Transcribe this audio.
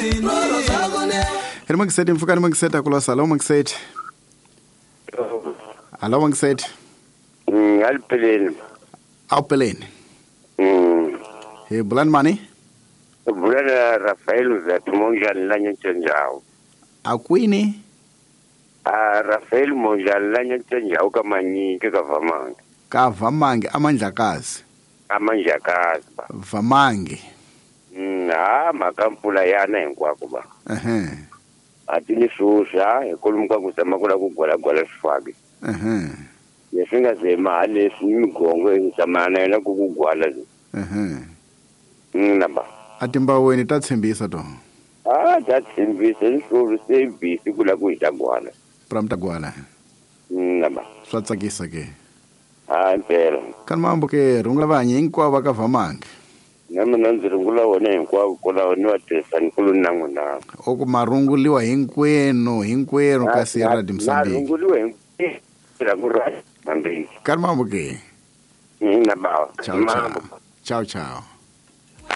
Heri Mangiseti mfukani Mangiseti akulosa. Hello Mangiseti. Hello Mangiseti. Alpeleni. Awupeleni. He bulan mani? Bulan Rafael Zatu Monjan Lanyan Chenjao. Akwini? Rafael Monjan Lanyan Chenjao kamanyi kavamangi. Kavamangi amanjakazi. Amanjakazi. Vamangi. Makampula yana enkwako ba. Atini susha ekolumka kusema kula kugwala sifake. Yesinga sema ale simigongo ngisamana yena kukugwala. Namba. Atimba weni tatsembisa to. Tatsembisa insuru sebisi kula kuitagwala. Pramtagwala. Namba. Swatsakisa ke. Impela. Kan mambo ke rungula vanyi hinkwavo ka Vamangi. Nama nanzirungula wona hinkwavo kola wona watirhisa nkulu nangu na. Oku marunguliwa hinkwenu ka sira di Msambiki. Marunguliwa hinkwenu. Kan mambo ke. Nabawa. Ciao ciao. Ciao ciao.